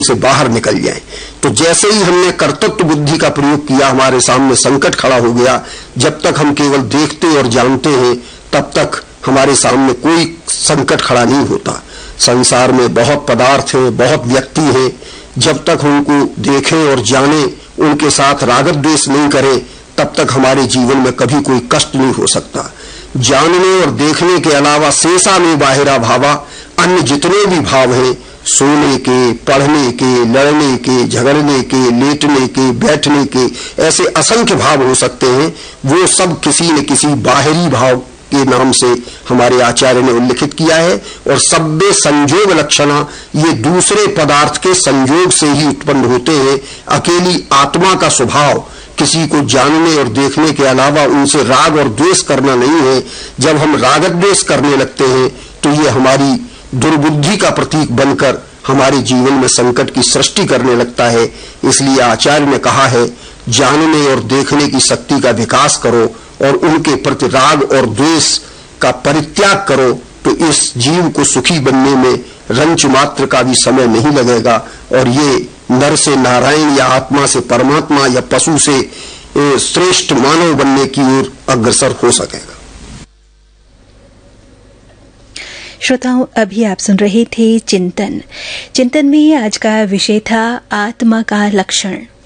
से बाहर निकल जाएं। तो जैसे ही हमने कर्तृत्व बुद्धि का प्रयोग किया, हमारे सामने संकट खड़ा हो गया। जब तक हम केवल देखते और जानते हैं तब तक हमारे सामने कोई संकट खड़ा नहीं होता। संसार में बहुत पदार्थ हैं, बहुत व्यक्ति हैं, जब तक उनको देखें और जाने, उनके साथ राग द्वेष नहीं करें, तब तक हमारे जीवन में कभी कोई कष्ट नहीं हो सकता। जानने और देखने के अलावा शेषा में बाहिरा भावा, अन्य जितने भी भाव हैं, सोने के, पढ़ने के, लड़ने के, झगड़ने के, लेटने के, बैठने के, ऐसे असंख्य भाव हो सकते हैं। वो सब किसी न किसी बाहरी भाव के नाम से हमारे आचार्य ने उल्लिखित किया है। और सब्बे संयोग लक्षणा, ये दूसरे पदार्थ के संयोग से ही उत्पन्न होते हैं। अकेली आत्मा का स्वभाव किसी को जानने और देखने के अलावा उनसे राग और द्वेष करना नहीं है। जब हम राग द्वेष करने लगते हैं तो ये हमारी दुर्बुद्धि का प्रतीक बनकर हमारे जीवन में संकट की सृष्टि करने लगता है। इसलिए आचार्य ने कहा है, जानने और देखने की शक्ति का विकास करो और उनके प्रति राग और द्वेष का परित्याग करो, तो इस जीव को सुखी बनने में रंच मात्र का भी समय नहीं लगेगा और ये नर से नारायण या आत्मा से परमात्मा या पशु से श्रेष्ठ मानव बनने की ओर अग्रसर हो सकेगा। श्रोताओं, अभी आप सुन रहे थे चिंतन में आज का विषय था आत्मा का लक्षण।